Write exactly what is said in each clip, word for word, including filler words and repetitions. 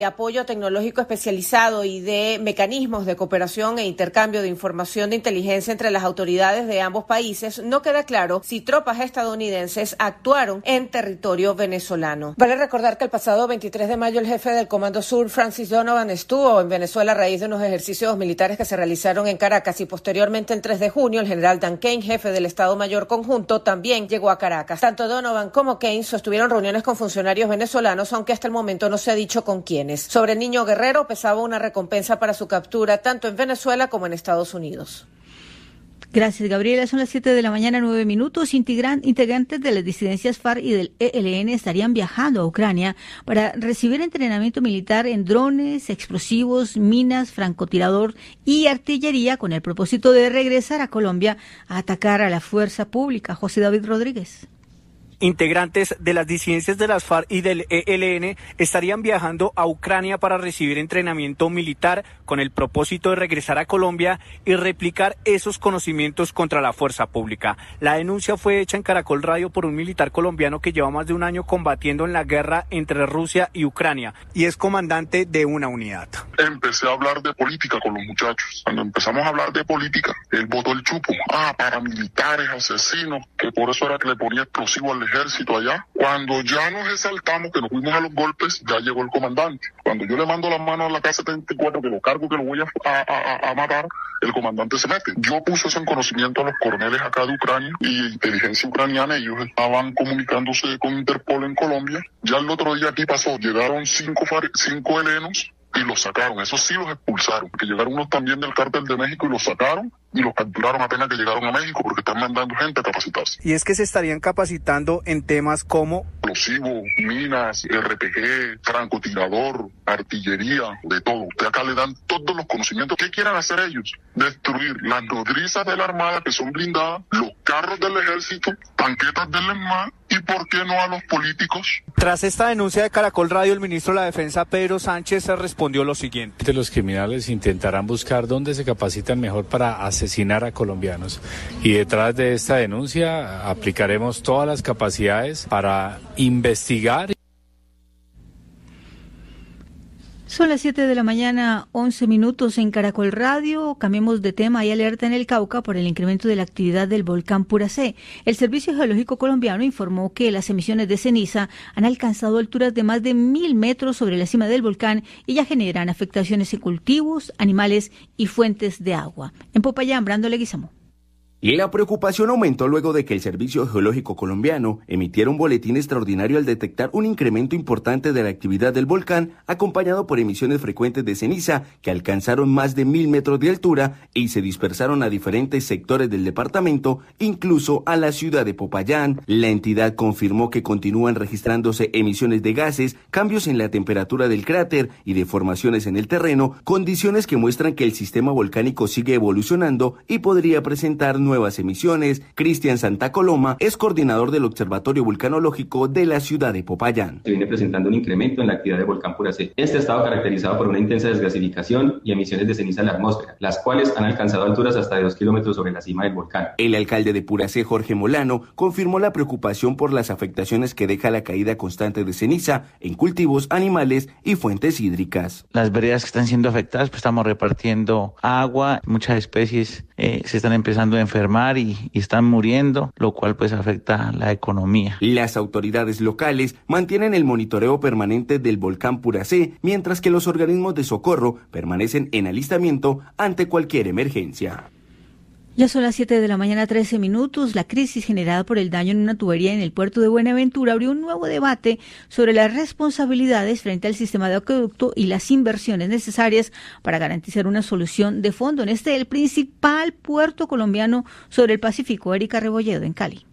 de apoyo tecnológico especializado y de mecanismos de cooperación e intercambio de información de inteligencia entre las autoridades de ambos países, no queda claro si tropas estadounidenses actuaron en territorio venezolano. Vale recordar que el pasado veintitrés de mayo el jefe del Comando Sur, Francis Donovan, estuvo en Venezuela a raíz de unos ejercicios militares que se realizaron en Caracas, y posteriormente el tres de junio el general Dan Kane, jefe del Estado Mayor Conjunto, también llegó a Caracas. Tanto Donovan como Kane sostuvieron reuniones con funcionarios venezolanos, aunque hasta el momento no se ha dicho con quiénes. Sobre el niño Guerrero, pesaba una recompensa para su captura tanto en Venezuela como en Estados Unidos. Gracias, Gabriela. Son las siete de la mañana, nueve minutos. Integran, integrantes de las disidencias FARC y del E L N estarían viajando a Ucrania para recibir entrenamiento militar en drones, explosivos, minas, francotirador y artillería, con el propósito de regresar a Colombia a atacar a la fuerza pública. José David Rodríguez. Integrantes de las disidencias de las FARC y del E L N estarían viajando a Ucrania para recibir entrenamiento militar con el propósito de regresar a Colombia y replicar esos conocimientos contra la fuerza pública. La denuncia fue hecha en Caracol Radio por un militar colombiano que lleva más de un año combatiendo en la guerra entre Rusia y Ucrania y es comandante de una unidad. Empecé a hablar de política con los muchachos. Cuando empezamos a hablar de política, él botó el chupo. Ah, paramilitares, asesinos, que por eso era que le ponía explosivo al ejército allá. Cuando ya nos exaltamos, que nos fuimos a los golpes, ya llegó el comandante. Cuando yo le mando las manos a la K setenta y cuatro, que lo cargo, que lo voy a, a, a, a matar, el comandante se mete. Yo puse eso en conocimiento a los coroneles acá de Ucrania y inteligencia ucraniana. Ellos estaban comunicándose con Interpol en Colombia. Ya el otro día aquí pasó, llegaron cinco, cinco helenos y los sacaron. Esos sí los expulsaron, porque llegaron unos también del Cártel de México y los sacaron y los capturaron apenas que llegaron a México, porque están mandando gente a capacitarse. Y es que se estarían capacitando en temas como explosivos, minas, R P G, francotirador, artillería, de todo. Usted acá le dan todos los conocimientos. ¿Qué quieren hacer ellos? Destruir las nodrizas de la Armada, que son blindadas, los carros del ejército, tanquetas del ESMAD, y ¿por qué no a los políticos? Tras esta denuncia de Caracol Radio, el ministro de la Defensa, Pedro Sánchez, respondió lo siguiente. Los criminales intentarán buscar dónde se capacitan mejor para asesinar a colombianos. Y detrás de esta denuncia aplicaremos todas las capacidades para investigar. Son las siete de la mañana, once minutos en Caracol Radio. Cambiemos de tema. Hay alerta en el Cauca por el incremento de la actividad del volcán Puracé. El Servicio Geológico Colombiano informó que las emisiones de ceniza han alcanzado alturas de más de mil metros sobre la cima del volcán y ya generan afectaciones en cultivos, animales y fuentes de agua. En Popayán, Brando Leguizamo. La preocupación aumentó luego de que el Servicio Geológico Colombiano emitiera un boletín extraordinario al detectar un incremento importante de la actividad del volcán, acompañado por emisiones frecuentes de ceniza que alcanzaron más de mil metros de altura y se dispersaron a diferentes sectores del departamento, incluso a la ciudad de Popayán. La entidad confirmó que continúan registrándose emisiones de gases, cambios en la temperatura del cráter y deformaciones en el terreno, condiciones que muestran que el sistema volcánico sigue evolucionando y podría presentar nuevas emisiones. Cristian Santa Coloma es coordinador del Observatorio Vulcanológico de la ciudad de Popayán. Se viene presentando un incremento en la actividad del volcán Puracé. Este ha estado caracterizado por una intensa desgasificación y emisiones de ceniza en la atmósfera, las cuales han alcanzado alturas hasta de dos kilómetros sobre la cima del volcán. El alcalde de Puracé, Jorge Molano, confirmó la preocupación por las afectaciones que deja la caída constante de ceniza en cultivos, animales y fuentes hídricas. Las veredas que están siendo afectadas, pues estamos repartiendo agua, muchas especies eh, se están empezando a enfermar Y, y están muriendo, lo cual pues afecta la economía. Las autoridades locales mantienen el monitoreo permanente del volcán Puracé, mientras que los organismos de socorro permanecen en alistamiento ante cualquier emergencia. Ya son las siete de la mañana, trece minutos. La crisis generada por el daño en una tubería en el puerto de Buenaventura abrió un nuevo debate sobre las responsabilidades frente al sistema de acueducto y las inversiones necesarias para garantizar una solución de fondo en este, el principal puerto colombiano sobre el Pacífico. Erika Rebolledo, en Cali.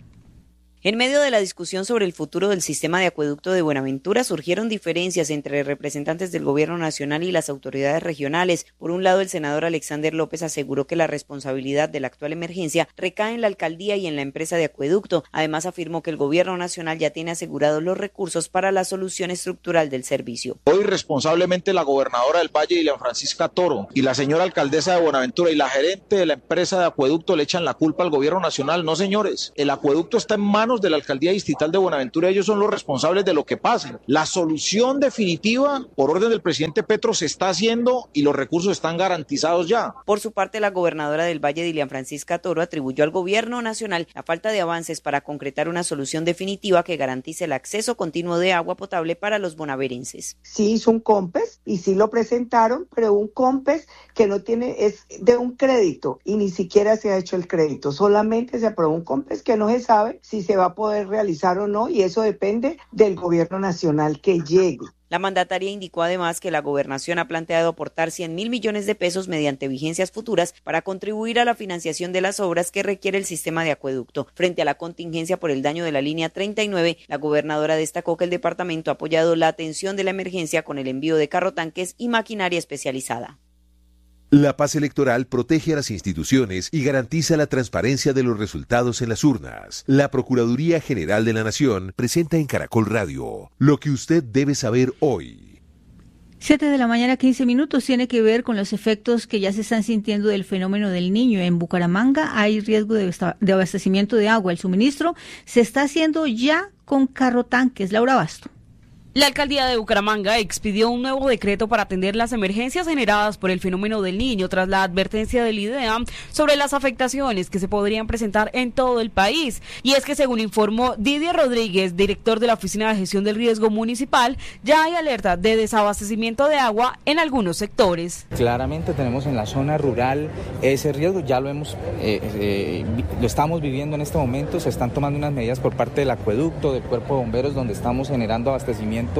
En medio de la discusión sobre el futuro del sistema de acueducto de Buenaventura surgieron diferencias entre representantes del gobierno nacional y las autoridades regionales. Por un lado, el senador Alexander López aseguró que la responsabilidad de la actual emergencia recae en la alcaldía y en la empresa de acueducto. Además, afirmó que el gobierno nacional ya tiene asegurados los recursos para la solución estructural del servicio. Hoy responsablemente la gobernadora del Valle, Dilian Francisca Toro, y la señora alcaldesa de Buenaventura y la gerente de la empresa de acueducto le echan la culpa al gobierno nacional. No, señores, el acueducto está en manos manos de la Alcaldía Distrital de Buenaventura, ellos son los responsables de lo que pase. La solución definitiva, por orden del presidente Petro, se está haciendo y los recursos están garantizados ya. Por su parte, la gobernadora del Valle, Dilian Francisca Toro, atribuyó al gobierno nacional la falta de avances para concretar una solución definitiva que garantice el acceso continuo de agua potable para los bonaverenses. Sí hizo un COMPES y sí lo presentaron, pero un COMPES que no tiene, es de un crédito y ni siquiera se ha hecho el crédito, solamente se aprobó un COMPES que no se sabe si se va a poder realizar o no, y eso depende del gobierno nacional que llegue. La mandataria indicó además que la gobernación ha planteado aportar cien mil millones de pesos mediante vigencias futuras para contribuir a la financiación de las obras que requiere el sistema de acueducto. Frente a la contingencia por el daño de la línea treinta y nueve, la gobernadora destacó que el departamento ha apoyado la atención de la emergencia con el envío de carrotanques y maquinaria especializada. La paz electoral protege a las instituciones y garantiza la transparencia de los resultados en las urnas. La Procuraduría General de la Nación presenta en Caracol Radio lo que usted debe saber hoy. Siete de la mañana, quince minutos, tiene que ver con los efectos que ya se están sintiendo del fenómeno del Niño. En Bucaramanga hay riesgo de, de abastecimiento de agua. El suministro se está haciendo ya con carrotanques. Laura Basto. La alcaldía de Bucaramanga expidió un nuevo decreto para atender las emergencias generadas por el fenómeno del Niño tras la advertencia del IDEAM sobre las afectaciones que se podrían presentar en todo el país. Y es que, según informó Didier Rodríguez, director de la Oficina de Gestión del Riesgo Municipal, ya hay alerta de desabastecimiento de agua en algunos sectores. Claramente tenemos en la zona rural ese riesgo, ya lo hemos, eh, eh, lo estamos viviendo en este momento. Se están tomando unas medidas por parte del acueducto, del cuerpo de bomberos, donde estamos generando abastecimiento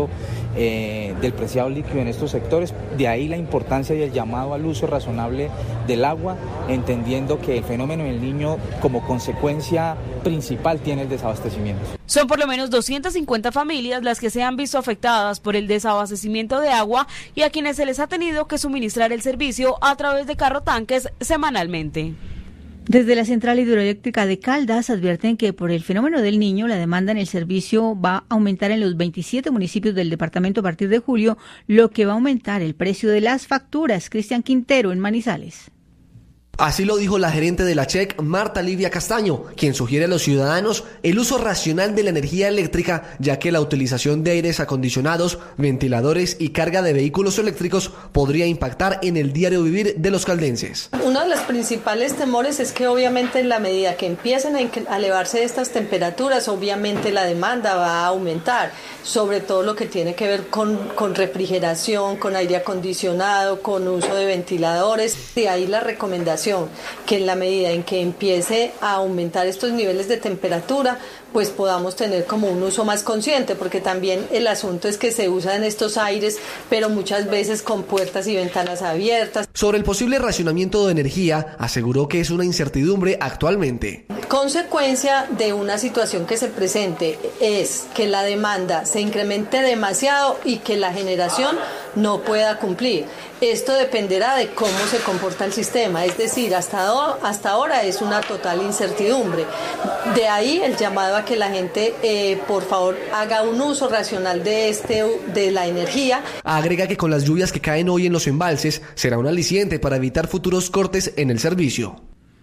Eh, del preciado líquido en estos sectores. De ahí la importancia y el llamado al uso razonable del agua, entendiendo que el fenómeno del Niño como consecuencia principal tiene el desabastecimiento. Son por lo menos doscientas cincuenta familias las que se han visto afectadas por el desabastecimiento de agua y a quienes se les ha tenido que suministrar el servicio a través de carrotanques semanalmente. Desde la central hidroeléctrica de Caldas advierten que por el fenómeno del Niño la demanda en el servicio va a aumentar en los veintisiete municipios del departamento a partir de julio, lo que va a aumentar el precio de las facturas. Cristian Quintero en Manizales. Así lo dijo la gerente de la C H E C, Marta Livia Castaño, quien sugiere a los ciudadanos el uso racional de la energía eléctrica, ya que la utilización de aires acondicionados, ventiladores y carga de vehículos eléctricos podría impactar en el diario vivir de los caldenses. Uno de los principales temores es que obviamente en la medida que empiecen a elevarse estas temperaturas, obviamente la demanda va a aumentar, sobre todo lo que tiene que ver con, con refrigeración, con aire acondicionado, con uso de ventiladores. De ahí la recomendación que en la medida en que empiece a aumentar estos niveles de temperatura, pues podamos tener como un uso más consciente, porque también el asunto es que se usan estos aires, pero muchas veces con puertas y ventanas abiertas. Sobre el posible racionamiento de energía, aseguró que es una incertidumbre actualmente. Consecuencia de una situación que se presente es que la demanda se incremente demasiado y que la generación no pueda cumplir. Esto dependerá de cómo se comporta el sistema, es decir, hasta, hasta ahora es una total incertidumbre. De ahí el llamado a que la gente, eh, por favor, haga un uso racional de, este, de la energía. Agrega que con las lluvias que caen hoy en los embalses, será un aliciente para evitar futuros cortes en el servicio.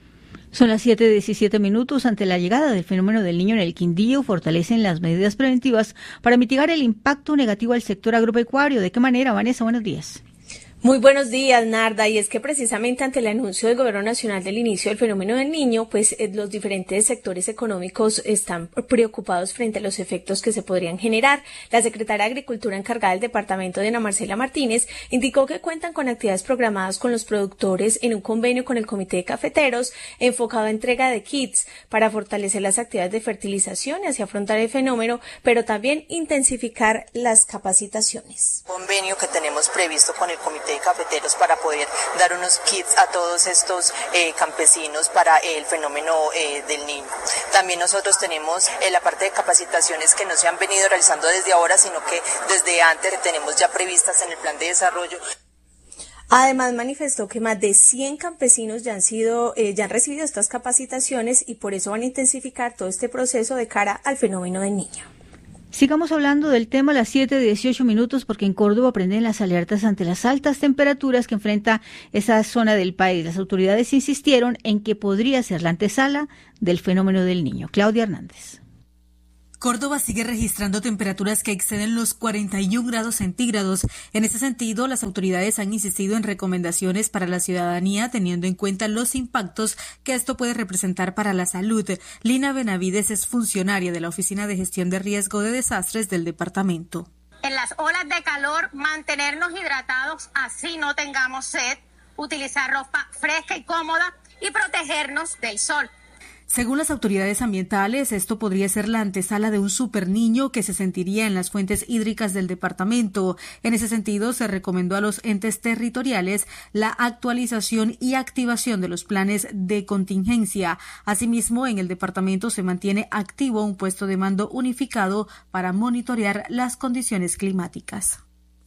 Son las siete diecisiete minutos. Ante la llegada del fenómeno del Niño en el Quindío, fortalecen las medidas preventivas para mitigar el impacto negativo al sector agropecuario. ¿De qué manera, Vanessa? Buenos días. Muy buenos días, Narda, y es que precisamente ante el anuncio del Gobierno Nacional del inicio del fenómeno del Niño, pues eh, los diferentes sectores económicos están preocupados frente a los efectos que se podrían generar. La secretaria de Agricultura encargada del departamento, Diana Marcela Martínez, indicó que cuentan con actividades programadas con los productores en un convenio con el Comité de Cafeteros enfocado a entrega de kits para fortalecer las actividades de fertilización y así afrontar el fenómeno, pero también intensificar las capacitaciones. Convenio que tenemos previsto con el Comité de Cafeteros para poder dar unos kits a todos estos eh, campesinos para eh, el fenómeno eh, del Niño. También nosotros tenemos eh, la parte de capacitaciones que no se han venido realizando desde ahora, sino que desde antes tenemos ya previstas en el plan de desarrollo. Además, manifestó que más de cien campesinos ya han sido, eh, ya han recibido estas capacitaciones y por eso van a intensificar todo este proceso de cara al fenómeno del Niño. Sigamos hablando del tema a las siete dieciocho minutos, porque en Córdoba prenden las alertas ante las altas temperaturas que enfrenta esa zona del país. Las autoridades insistieron en que podría ser la antesala del fenómeno del Niño. Claudia Hernández. Córdoba sigue registrando temperaturas que exceden los cuarenta y un grados centígrados. En ese sentido, las autoridades han insistido en recomendaciones para la ciudadanía, teniendo en cuenta los impactos que esto puede representar para la salud. Lina Benavides es funcionaria de la Oficina de Gestión de Riesgo de Desastres del departamento. En las olas de calor, mantenernos hidratados, así no tengamos sed, utilizar ropa fresca y cómoda y protegernos del sol. Según las autoridades ambientales, esto podría ser la antesala de un superniño que se sentiría en las fuentes hídricas del departamento. En ese sentido, se recomendó a los entes territoriales la actualización y activación de los planes de contingencia. Asimismo, en el departamento se mantiene activo un puesto de mando unificado para monitorear las condiciones climáticas.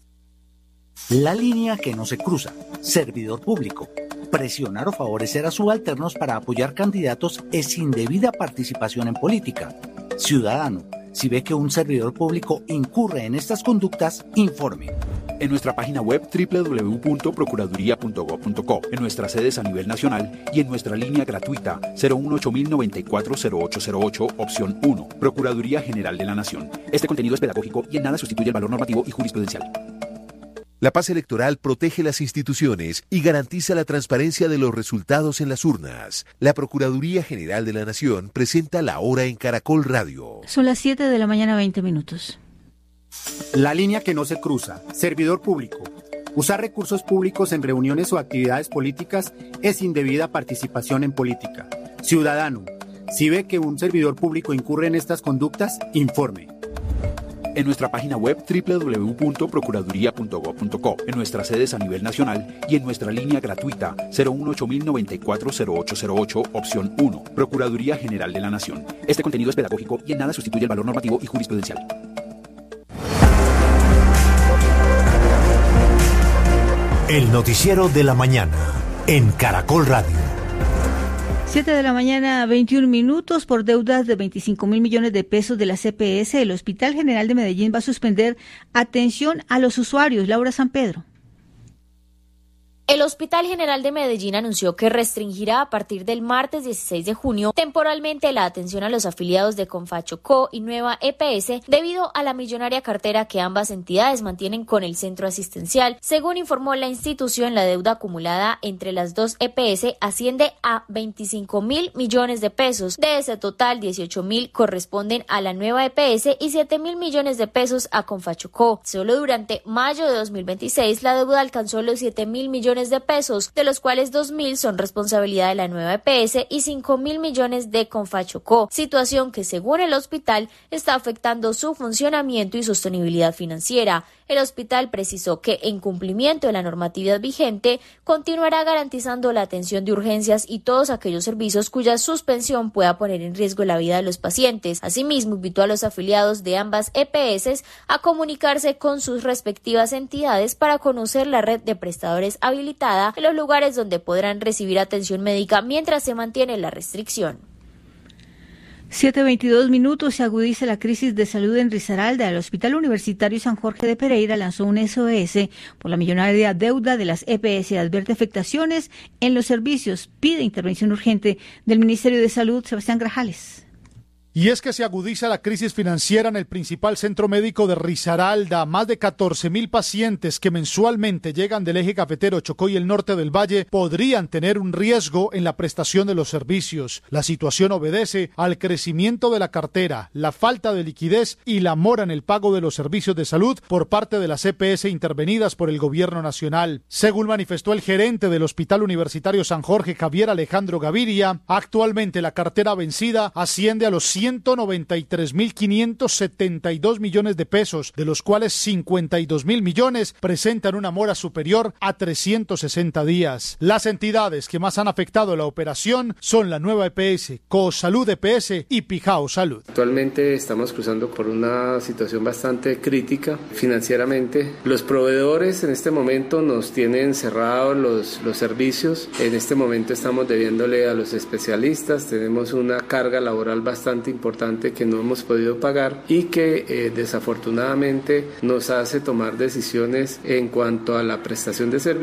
La línea que no se cruza. Servidor público. Presionar o favorecer a subalternos para apoyar candidatos es indebida participación en política. Ciudadano, si ve que un servidor público incurre en estas conductas, informe. En nuestra página web doble u doble u doble u punto procuraduría punto gob punto co, en nuestras sedes a nivel nacional y en nuestra línea gratuita cero uno ocho mil noventa y cuatro cero ocho cero ocho, opción uno, Procuraduría General de la Nación. Este contenido es pedagógico y en nada sustituye el valor normativo y jurisprudencial. La paz electoral protege las instituciones y garantiza la transparencia de los resultados en las urnas. La Procuraduría General de la Nación presenta la hora en Caracol Radio. Son las siete de la mañana, veinte minutos. La línea que no se cruza. Servidor público. Usar recursos públicos en reuniones o actividades políticas es indebida participación en política. Ciudadano, si ve que un servidor público incurre en estas conductas, informe. En nuestra página web doble u doble u doble u punto procuraduría punto gob punto co, en nuestras sedes a nivel nacional y en nuestra línea gratuita cero uno ocho mil noventa y cuatro cero ocho cero ocho, opción uno, Procuraduría General de la Nación. Este contenido es pedagógico y en nada sustituye el valor normativo y jurisprudencial. El noticiero de la mañana en Caracol Radio. siete de la mañana, veintiún minutos. Por deudas de veinticinco mil millones de pesos de la C P S, el Hospital General de Medellín va a suspender atención a los usuarios. Laura San Pedro. El Hospital General de Medellín anunció que restringirá a partir del martes dieciséis de junio temporalmente la atención a los afiliados de Confachocó y Nueva E P S debido a la millonaria cartera que ambas entidades mantienen con el centro asistencial. Según informó la institución, la deuda acumulada entre las dos E P S asciende a veinticinco mil millones de pesos. De ese total, dieciocho mil corresponden a la Nueva E P S y siete mil millones de pesos a Confachocó. Solo durante mayo de dos mil veintiséis la deuda alcanzó los siete mil millones de pesos, de los cuales dos mil son responsabilidad de la Nueva E P S y cinco mil millones de Confachocó, situación que según el hospital está afectando su funcionamiento y sostenibilidad financiera. El hospital precisó que en cumplimiento de la normatividad vigente continuará garantizando la atención de urgencias y todos aquellos servicios cuya suspensión pueda poner en riesgo la vida de los pacientes. Asimismo, invitó a los afiliados de ambas E P S a comunicarse con sus respectivas entidades para conocer la red de prestadores habilitados en los lugares donde podrán recibir atención médica mientras se mantiene la restricción. siete veintidós minutos. Se agudiza la crisis de salud en Risaralda. El Hospital Universitario San Jorge de Pereira lanzó un S O S por la millonaria deuda de las E P S. Advierte afectaciones en los servicios. Pide intervención urgente del Ministerio de Salud. Sebastián Grajales. Y es que se agudiza la crisis financiera en el principal centro médico de Risaralda. Más de catorce mil pacientes que mensualmente llegan del eje cafetero, Chocó y el norte del Valle podrían tener un riesgo en la prestación de los servicios. La situación obedece al crecimiento de la cartera, la falta de liquidez y la mora en el pago de los servicios de salud por parte de las E P S intervenidas por el gobierno nacional. Según manifestó el gerente del Hospital Universitario San Jorge, Javier Alejandro Gaviria, actualmente la cartera vencida asciende a los ciento noventa y tres mil quinientos setenta y dos millones de pesos, de los cuales cincuenta y dos mil millones presentan una mora superior a trescientos sesenta días. Las entidades que más han afectado la operación son la Nueva E P S, Cosalud E P S y Pijao Salud. Actualmente estamos cruzando por una situación bastante crítica financieramente. Los proveedores en este momento nos tienen cerrados los, los servicios. En este momento estamos debiéndole a los especialistas. Tenemos una carga laboral bastante importante que no hemos podido pagar y que eh, desafortunadamente nos hace tomar decisiones en cuanto a la prestación de servicios.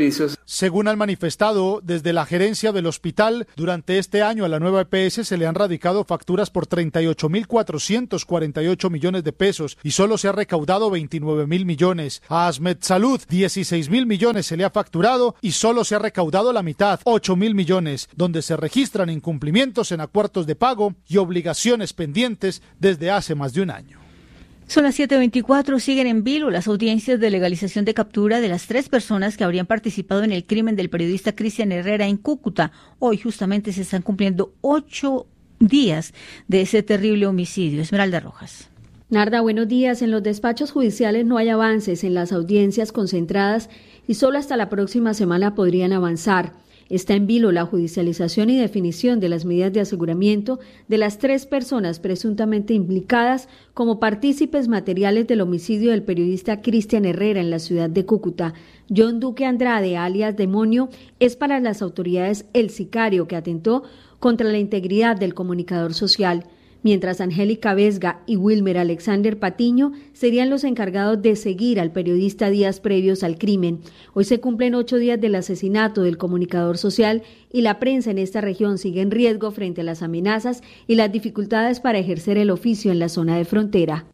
Según han manifestado desde la gerencia del hospital, durante este año a la nueva E P S se le han radicado facturas por treinta y ocho mil cuatrocientos cuarenta y ocho millones de pesos y solo se ha recaudado veintinueve mil millones. A Asmed Salud, dieciséis mil millones se le ha facturado y solo se ha recaudado la mitad, ocho mil millones, donde se registran incumplimientos en acuerdos de pago y obligaciones pendientes desde hace más de un año. Son las siete veinticuatro, siguen en vilo las audiencias de legalización de captura de las tres personas que habrían participado en el crimen del periodista Cristian Herrera en Cúcuta. Hoy justamente se están cumpliendo ocho días de ese terrible homicidio. Esmeralda Rojas. Narda, buenos días. En los despachos judiciales no hay avances en las audiencias concentradas y solo hasta la próxima semana podrían avanzar. Está en vilo la judicialización y definición de las medidas de aseguramiento de las tres personas presuntamente implicadas como partícipes materiales del homicidio del periodista Cristian Herrera en la ciudad de Cúcuta. John Duque Andrade, alias Demonio, es para las autoridades el sicario que atentó contra la integridad del comunicador social, mientras Angélica Vesga y Wilmer Alexander Patiño serían los encargados de seguir al periodista días previos al crimen. Hoy se cumplen ocho días del asesinato del comunicador social y la prensa en esta región sigue en riesgo frente a las amenazas y las dificultades para ejercer el oficio en la zona de frontera.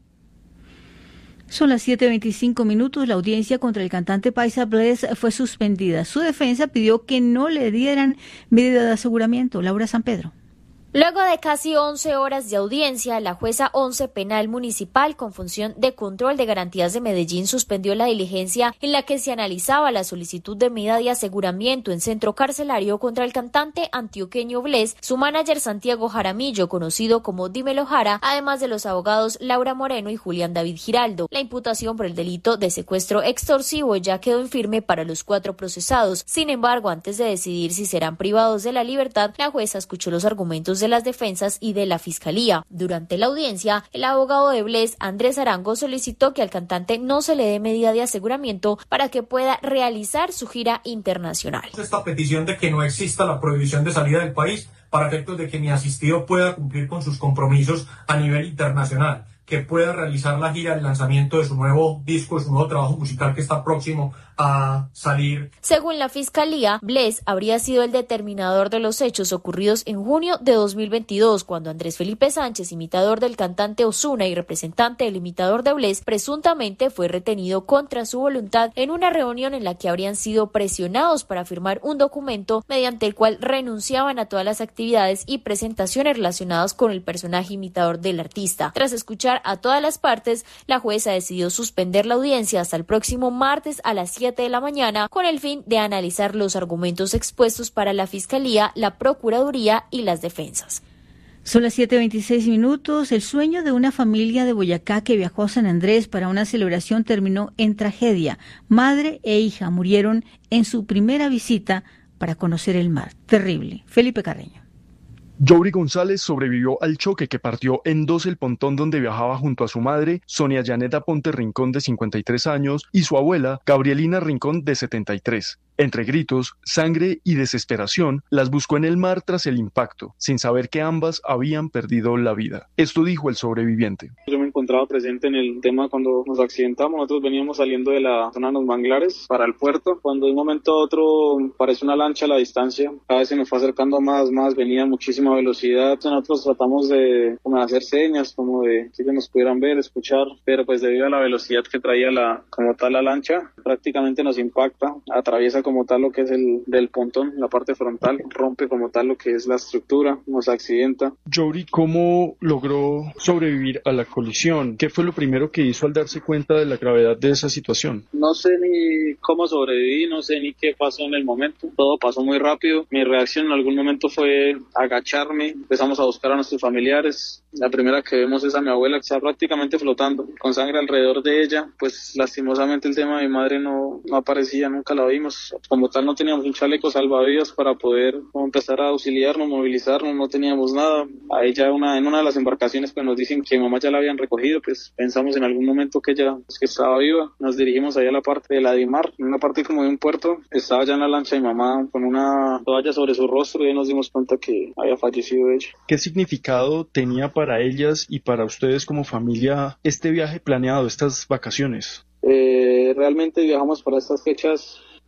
Son las siete veinticinco minutos. La audiencia contra el cantante paisa Bless fue suspendida. Su defensa pidió que no le dieran medida de aseguramiento. Laura San Pedro. Luego de casi once horas de audiencia, la jueza once Penal Municipal con función de control de garantías de Medellín suspendió la diligencia en la que se analizaba la solicitud de medida de aseguramiento en centro carcelario contra el cantante antioqueño Bless, su manager Santiago Jaramillo, conocido como Dímelo Jara, además de los abogados Laura Moreno y Julián David Giraldo. La imputación por el delito de secuestro extorsivo ya quedó en firme para los cuatro procesados. Sin embargo, antes de decidir si serán privados de la libertad, la jueza escuchó los argumentos de las defensas y de la Fiscalía. Durante la audiencia, el abogado de Bless, Andrés Arango, solicitó que al cantante no se le dé medida de aseguramiento para que pueda realizar su gira internacional. Esta petición de que no exista la prohibición de salida del país para efectos de que mi asistido pueda cumplir con sus compromisos a nivel internacional, que pueda realizar la gira del lanzamiento de su nuevo disco, de su nuevo trabajo musical que está próximo a salir. Según la Fiscalía, Bless habría sido el determinador de los hechos ocurridos en junio de dos mil veintidós, cuando Andrés Felipe Sánchez, imitador del cantante Ozuna y representante del imitador de Bless, presuntamente fue retenido contra su voluntad en una reunión en la que habrían sido presionados para firmar un documento mediante el cual renunciaban a todas las actividades y presentaciones relacionadas con el personaje imitador del artista. Tras escuchar a todas las partes, la jueza decidió suspender la audiencia hasta el próximo martes a las siete de la mañana con el fin de analizar los argumentos expuestos para la Fiscalía, la Procuraduría y las defensas. Son las siete veintiséis minutos. El sueño de una familia de Boyacá que viajó a San Andrés para una celebración terminó en tragedia. Madre e hija murieron en su primera visita para conocer el mar. Terrible. Felipe Carreño. Jory González sobrevivió al choque que partió en dos el pontón donde viajaba junto a su madre, Sonia Yaneta Ponte Rincón, de cincuenta y tres años, y su abuela, Gabrielina Rincón, de setenta y tres. Entre gritos, sangre y desesperación, las buscó en el mar tras el impacto, sin saber que ambas habían perdido la vida. Esto dijo el sobreviviente. Yo me encontraba presente en el tema cuando nos accidentamos. Nosotros veníamos saliendo de la zona de los manglares para el puerto, cuando de un momento a otro parece una lancha a la distancia. Cada vez se nos fue acercando más, más, venía a muchísima velocidad. Nosotros tratamos de, como de hacer señas, como de que nos pudieran ver, escuchar, pero pues debido a la velocidad que traía la, como tal la lancha, prácticamente nos impacta, atraviesa como tal lo que es el del pontón, la parte frontal, rompe como tal lo que es la estructura, nos accidenta. Jory, ¿cómo logró sobrevivir a la colisión? ¿Qué fue lo primero que hizo al darse cuenta de la gravedad de esa situación? No sé ni cómo sobreviví, no sé ni qué pasó en el momento, todo pasó muy rápido. Mi reacción en algún momento fue agacharme, empezamos a buscar a nuestros familiares. La primera que vemos es a mi abuela, que está prácticamente flotando, con sangre alrededor de ella. Pues lastimosamente el tema de mi madre no, no aparecía, nunca la vimos. Como tal no teníamos un chaleco salvavidas para poder empezar a auxiliarnos, movilizarnos, no teníamos nada. A ella una, en una de las embarcaciones pues nos dicen que mamá ya la habían recogido, pues pensamos en algún momento que ella pues, que estaba viva. Nos dirigimos allá a la parte de la Dimar, en una parte como de un puerto. Estaba ya en la lancha y mamá con una toalla sobre su rostro y nos dimos cuenta que había fallecido ella. ¿Qué significado tenía para ellas y para ustedes como familia este viaje planeado, estas vacaciones? Eh, realmente viajamos para estas fechas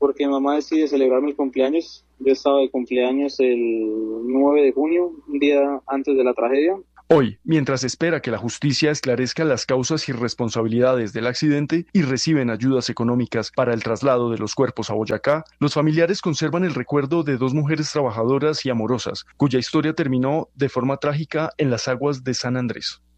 porque mi mamá decide celebrarme el cumpleaños. Yo estaba de cumpleaños el nueve de junio, un día antes de la tragedia. Hoy, mientras espera que la justicia esclarezca las causas y responsabilidades del accidente y reciben ayudas económicas para el traslado de los cuerpos a Boyacá, los familiares conservan el recuerdo de dos mujeres trabajadoras y amorosas, cuya historia terminó de forma trágica en las aguas de San Andrés.